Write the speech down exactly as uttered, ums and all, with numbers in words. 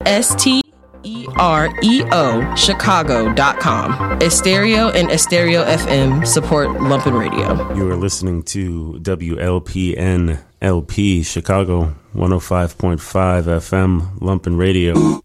S T E R E O Chicago dot com. Estereo and Estereo F M support Lumpen Radio. You are listening to W L P N L P Chicago one oh five point five F M Lumpen Radio.